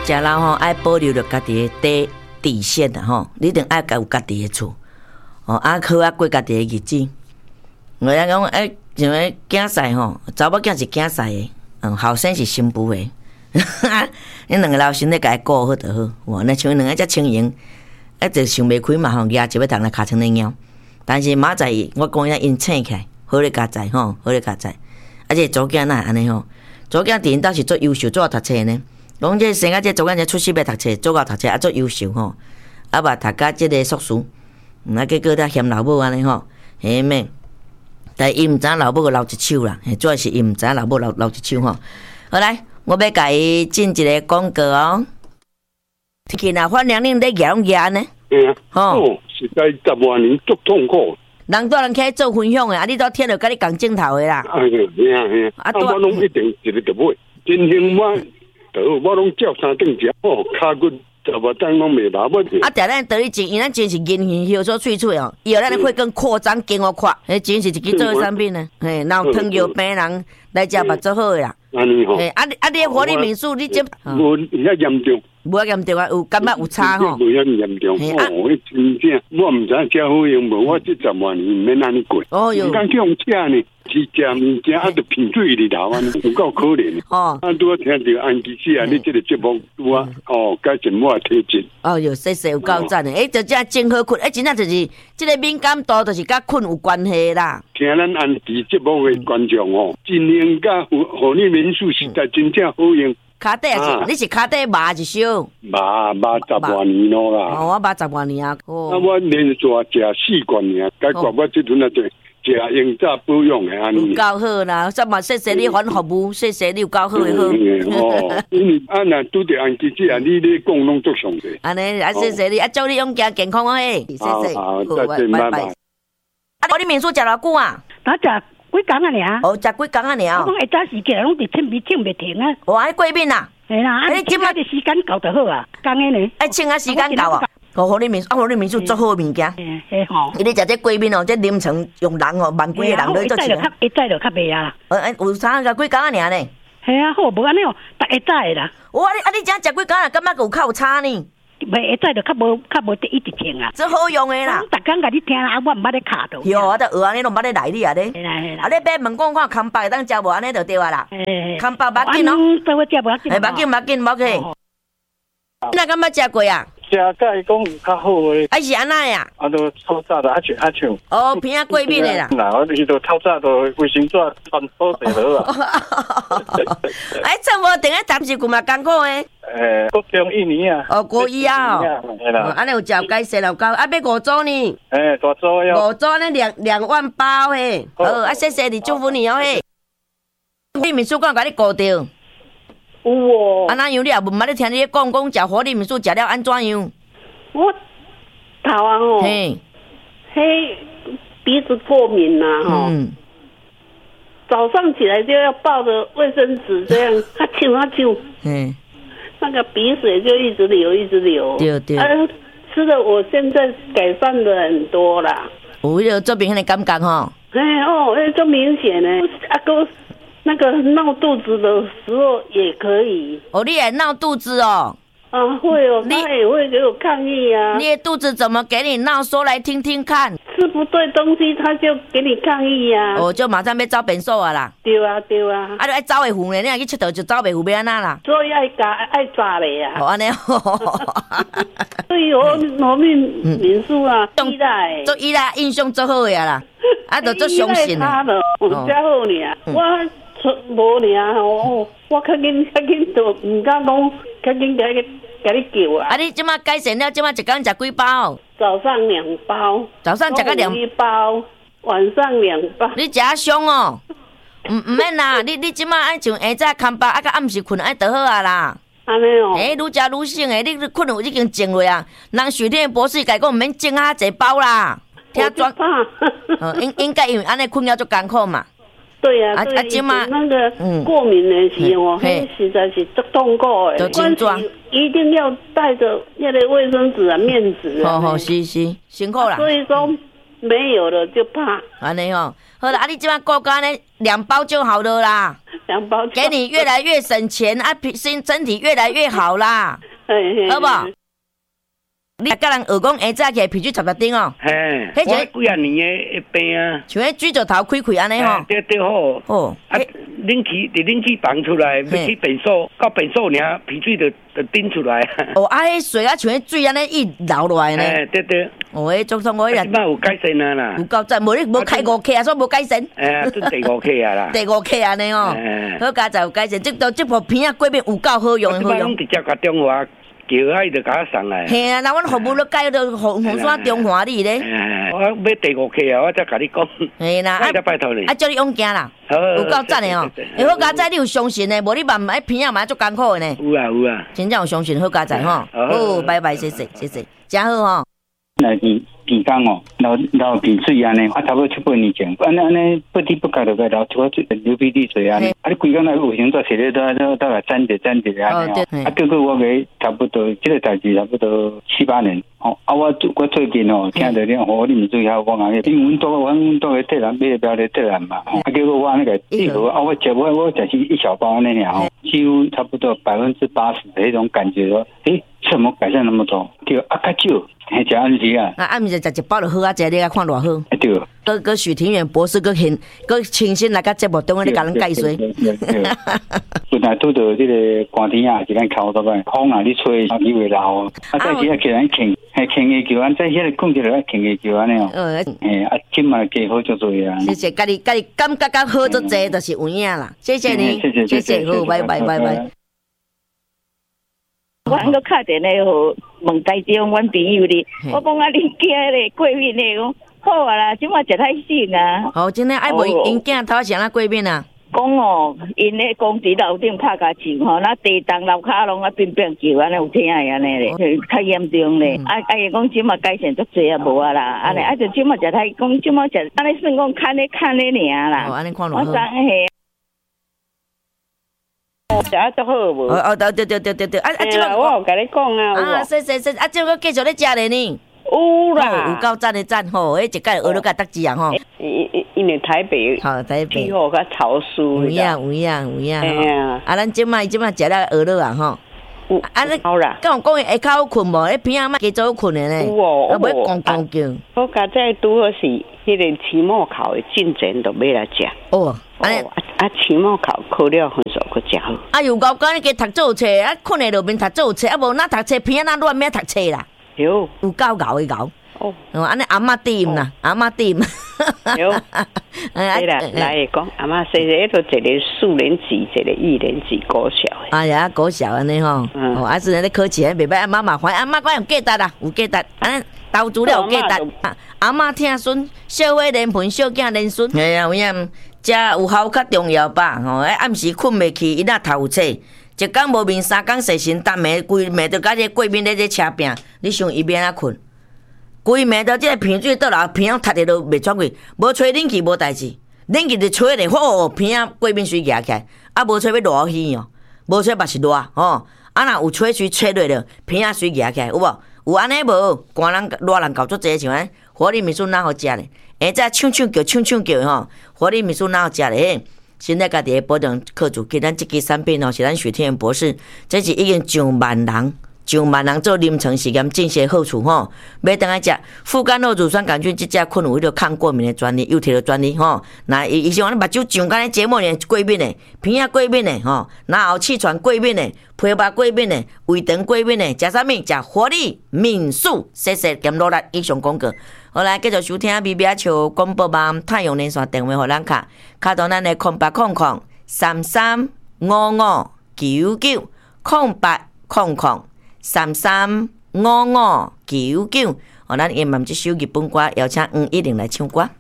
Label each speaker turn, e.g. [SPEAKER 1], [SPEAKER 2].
[SPEAKER 1] 食人吼爱保留着家己的底线啦吼，你一定爱有家己的厝，好啊过家己的日子。我讲像个囝婿吼，查某囝是囝婿的，后生是新妇的，恁两个老身咧家顾好就好。哇，那像两个遮轻盈，就想袂开嘛吼，举一要当来尻川咧猫。但是明仔我讲遐因醒起来，好咧加载吼，好咧加载。啊，这祖囝哪会安尼吼？祖囝伫因兜是做优秀，做啊读册呢。讲这生啊，这祖囝这出世要读册，做到读册啊，做优秀吼，啊嘛读甲即个硕士，啊结果才嫌老母安尼吼，嘿咩？但伊毋知老母留一手啦，主要是伊毋知老母留一手吼。好来，我要甲伊进一个广告哦。天气若反正恁咧举呢？
[SPEAKER 2] 吼，实在10万年足痛苦。
[SPEAKER 1] 人多人起来做分享的，啊！你都听着甲你讲镜头的啦。
[SPEAKER 2] 哎呀，嘿啊！我拢一定一个就买，真兴我拢照三顿食，哦，骹骨10万当拢袂拿不去。
[SPEAKER 1] 啊，但咱倒去钱，因咱钱是银鱼叶所萃出哦，以后咱的血管扩张更好看。迄钱是一支做产品呢，嘿，然后糖尿病人来食嘛做好的啦。
[SPEAKER 2] 安尼吼。
[SPEAKER 1] 嘿，你的活力民宿你这
[SPEAKER 2] 无遐严重。
[SPEAKER 1] 无严重啊，有感觉有差吼。
[SPEAKER 2] 无遐严重，迄真正我毋知食好用无，我这10万年毋免安尼过。
[SPEAKER 1] 哦哟，
[SPEAKER 2] 刚去用吃呢，是食物件啊，着贫水里头啊，有够可怜。哦，啊，拄啊听着安琪姐啊，你这个节目拄啊，改善我体质。
[SPEAKER 1] 哦哟，谢谢有够赞的，就这真好困，真正就是这个敏感度，就是甲困有关系啦。
[SPEAKER 2] 听咱安琪节目的观众哦，真用甲护理民宿实在真正好用。
[SPEAKER 1] 骹底也是，你是骹底麻一烧？
[SPEAKER 2] 麻10万年咯啦。
[SPEAKER 1] 哦，我麻10万年啊。哦。
[SPEAKER 2] 啊，我连续食4罐尔，解决我这阵啊就食用早保养的安尼。
[SPEAKER 1] 有够好啦，什么谢谢你反服务，谢谢你有够好的好。
[SPEAKER 2] 哦，因为若拄着安琪姐啊，你咧讲拢足上济。
[SPEAKER 1] 安尼啊，谢谢你啊，祝你永健健康嘿，谢谢。
[SPEAKER 2] 好，再见，拜拜。
[SPEAKER 1] 啊，你民宿食偌久啊？
[SPEAKER 3] 我食几工啊尔？
[SPEAKER 1] 哦，食几工啊尔？
[SPEAKER 3] 我讲下早时起来拢伫清袂停啊。
[SPEAKER 1] 哇，过敏啊？
[SPEAKER 3] 系啦，你即摆的时间到就好啊，讲诶呢。
[SPEAKER 1] 爱清啊，时间到啊。互你民宿做好物件。
[SPEAKER 3] 嘿吼。
[SPEAKER 1] 伊咧食这过敏哦，这临床用人哦，万几个人都做起来。
[SPEAKER 3] 一早就较袂啊啦。
[SPEAKER 1] 有啥个几工啊尔呢？
[SPEAKER 3] 系啊，好无安尼哦，逐下早的啦。
[SPEAKER 1] 哇，你这食几工啊？感觉有较有差呢？
[SPEAKER 3] 袂下早就较无一直停啊。
[SPEAKER 1] 这好用的啦。
[SPEAKER 3] 逐工甲你听啊，我毋捌咧卡到。
[SPEAKER 1] 哟，我都学安尼，拢捌咧来你啊咧。
[SPEAKER 3] 系啦系啦。
[SPEAKER 1] 啊，你别问讲看康巴当食无安尼就对啊啦。康巴捌紧哦。
[SPEAKER 3] 对我食无要紧。
[SPEAKER 1] 捌紧，无去。你若敢捌食过啊？
[SPEAKER 4] 食甲伊讲较好诶。
[SPEAKER 1] 啊是安那呀？
[SPEAKER 4] 啊，都透早就啊像。
[SPEAKER 1] 哦，偏啊过敏的啦。
[SPEAKER 4] 那我伊都透早都卫生纸穿好势了啊。
[SPEAKER 1] 哎，这无定咧暂时久嘛艰苦诶。
[SPEAKER 4] 国中1年啊。
[SPEAKER 1] 哦，国一啊。
[SPEAKER 4] 系啦。
[SPEAKER 1] 安尼有照解释了够，啊要5组呢。
[SPEAKER 4] 大组要。
[SPEAKER 1] 5组呢2万包嘿。好，啊谢谢你，祝福你哦嘿。你民宿馆甲你顾着。
[SPEAKER 3] 有哦。
[SPEAKER 1] 啊那样你也毋捌咧听你讲食火力民宿食了安怎样？
[SPEAKER 3] 我头啊吼。
[SPEAKER 1] 嘿。
[SPEAKER 3] 嘿，鼻子过敏呐吼。早上起来就要抱着卫生纸这样，哈啾。那个鼻水就一直流。
[SPEAKER 1] 对。
[SPEAKER 3] 吃的我现在改善了很多啦。
[SPEAKER 1] 有迄个做明显的感觉吼。
[SPEAKER 3] 这明显呢。啊哥，那个闹肚子的时候也可以。
[SPEAKER 1] 哦，你也闹肚子哦？
[SPEAKER 3] 啊，会哦，他也会给我抗议啊。
[SPEAKER 1] 你的肚子怎么给你闹？说来听听看。
[SPEAKER 3] 吃不对东西，他就给你抗议啊。
[SPEAKER 1] 哦，就马上要走便所啊啦。
[SPEAKER 3] 对啊。
[SPEAKER 1] 啊，你爱走袂赴呢？你若去佚佗就走袂赴，要安那啦？
[SPEAKER 3] 所以爱抓嘞啊。
[SPEAKER 1] 哦，安尼。
[SPEAKER 3] 所以我民宿啊，依赖。
[SPEAKER 1] 做依赖，印象做好个啦。啊，就做相信
[SPEAKER 3] 啦。我遮好呢，我无尔吼，我较紧就唔敢讲，较紧甲你叫啊。
[SPEAKER 1] 啊，你即马改善了，即马一工食几包？
[SPEAKER 3] 早上2包。
[SPEAKER 1] 早上食个
[SPEAKER 3] 1包，晚上2包。
[SPEAKER 1] 你食啊凶哦？唔免啦，你即马爱像下早空饱，啊，甲暗时困爱就好啊啦。
[SPEAKER 3] 安尼哦。
[SPEAKER 1] 愈食愈醒诶，你困有已经静落啊。人许天博士甲讲，唔免整啊侪包啦。
[SPEAKER 3] 听专。
[SPEAKER 1] 应该因为安尼困了足艰苦嘛。
[SPEAKER 3] 对啊，即嘛那个过敏的时候，实在是足痛苦的。一定要带着那个卫生纸啊、面纸啊。
[SPEAKER 1] 是，辛苦啦。
[SPEAKER 3] 所以说没有了就怕。
[SPEAKER 1] 安尼吼， 好了，你这摆过干呢，2包就好了啦。
[SPEAKER 3] 2包
[SPEAKER 1] 给你越来越省钱啊，身体越来越好啦，好不好？你甲人学讲下早起皮水插丁哦，
[SPEAKER 5] 嘿，我几啊年的病啊，
[SPEAKER 1] 像迄水石头开安尼吼，
[SPEAKER 5] 对好，哦，啊，冷气放出来，要去便所，到便所尔皮水就顶出来。
[SPEAKER 1] 哦，啊，迄水啊像迄水安尼一流落来呢，
[SPEAKER 5] 对，
[SPEAKER 1] 哦，迄总算我迄
[SPEAKER 5] 即摆有改善啊啦，
[SPEAKER 1] 有够赞，无你无开5克啊，所以无改善。
[SPEAKER 5] 准第5克啊啦，
[SPEAKER 1] 第5克安尼哦，好佳才有改善，这部片啊过敏有够好用的好用。
[SPEAKER 5] 直接甲中华。叫啊，伊就甲我送来。
[SPEAKER 1] 嘿啊，那阮服务都改到红山中华里咧。
[SPEAKER 5] 我要第5克啊，我才甲你讲。
[SPEAKER 1] 嘿啦，
[SPEAKER 5] 啊，拜托你。
[SPEAKER 1] 啊，叫你勇敢啦，有够赞的哦。好佳仔，你有相信的，无你嘛迄片啊嘛足艰苦的呢。
[SPEAKER 5] 有啊。
[SPEAKER 1] 真正有相信好佳仔吼。好，拜拜，谢谢，真好吼。
[SPEAKER 6] 鼻缸哦，流鼻水安尼，差不多7、8年前，安尼不滴不觉就该流流鼻涕水安尼，你规工来有形做写咧都来沾着安尼哦，结果我给差不多这个代志差不多7、8年，我最近哦听到恁活力民主遐我讲，因为阮都在特兰买标咧特兰嘛，结果我那个一盒我食是一小包那样，几乎差不多80%的那种感觉说，怎么改善那么多？对，较少。食暗时啊！
[SPEAKER 1] 暗时食1包就好啊，食你甲看偌好。
[SPEAKER 6] 对。
[SPEAKER 1] 个许庭远博士个亲身来甲节目中咧甲咱解说。
[SPEAKER 6] 本来拄到这个寒天啊，是咱靠到个风啊，你吹你会老。啊，再是啊，给咱轻个球啊，再迄个讲起来轻个球安尼哦。今嘛加好足多啊。谢
[SPEAKER 1] 谢，家己感觉较好足济，就是有影啦。谢谢你，谢谢，好，拜拜。
[SPEAKER 7] 我还阁打电话问台中阮朋友哩，我讲啊，恁囝咧过敏咧，讲好啊啦，即马食太省啊。
[SPEAKER 1] 哦，真诶，爱袂因囝头先啊过敏啊。
[SPEAKER 7] 讲哦，因咧公司楼顶拍甲树吼，那地动楼骹拢啊乒乒叫，安尼有听安尼咧，较严重咧。伊讲即马改善足济啊，无啊啦，安尼就即马食太，讲即马食，安尼算讲看咧尔啦。
[SPEAKER 1] 哦，安尼看
[SPEAKER 7] 落好。我知嘿。食啊足好无？
[SPEAKER 1] 对，啊，即个
[SPEAKER 3] 我有甲你讲啊。
[SPEAKER 1] 是，啊，即个继续咧食咧呢？
[SPEAKER 3] 有啦，
[SPEAKER 1] 有够赞的赞吼，迄一届学了甲得字啊吼。
[SPEAKER 3] 因为台北，气候较潮湿。有影。
[SPEAKER 1] 啊，咱即摆食了学了啊吼。啊，你好啦，敢有讲下骹有困无？迄片仔嘛加早困的呢。
[SPEAKER 3] 有哦，
[SPEAKER 1] 要讲叫。
[SPEAKER 3] 我家在拄好是迄个期末考的进前就要来食。
[SPEAKER 1] 哦，
[SPEAKER 3] 期末考考了分数佫食好。
[SPEAKER 1] 啊，又讲你加读做册，啊，困在路边读做册，啊无哪读册片仔哪乱咩读册啦？有够熬的熬。哦，安尼阿嬷点啦，阿嬷点。
[SPEAKER 3] 有，对啦，来讲阿嬷细细都一个4年级，一个1年级国小的。
[SPEAKER 1] 哎呀，国小安尼吼，啊，是咧考试还袂歹，阿嬷麻烦，阿嬷我用价值啦，有价值，安尼投资了有价值。阿嬷听孙，小花莲盆，小囝莲孙。哎呀，有影，食有效较重要吧？吼，暗时困袂去，伊若读册，一工无眠，3工细心，逐暝规暝着甲这过敏咧这车病，你想伊要安怎困？规暝着这个鼻水倒来，鼻仔塌伫都袂喘气，无吹冷气无代志，冷气就吹咧，鼻仔过敏水夹起来，啊无吹要热气哦，无吹嘛是热吼，啊若有吹水吹落了，鼻仔水夹起来有无？有安尼无？寒人热人搞足济像安，活力米素哪好食咧？下早唱叫吼，活力米素哪好食咧？现在家己的保养课主给咱这支产品哦，是咱许天元博士，这是已经上万人做临床实验证实好处吼，要等来食副甘酪乳酸杆菌这只困有迄个抗过敏的专利，又摕到专利吼。那伊是讲你目睭上干咧节目呢过敏的，鼻仔过敏的吼，然后气喘过敏的，皮肤过敏的，胃肠过敏的，食啥物？食活力敏素，谢谢兼落力以上广告。好来继续收听BB阿笑广播网太阳连线电话互咱卡到咱的0800335599，0800335599，咱演完这首日本歌，邀请510来唱歌。